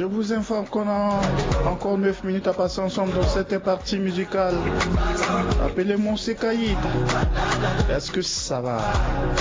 vous informe qu'on a encore 9 minutes à passer ensemble dans cette partie musicale. Appelez-moi Sekaïd. Est-ce que ça va?